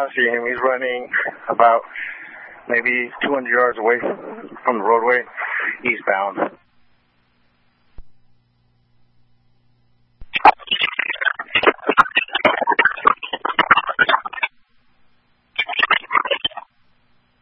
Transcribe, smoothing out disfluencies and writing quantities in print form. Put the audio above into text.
now see him. He's running about maybe 200 yards away from the roadway, eastbound.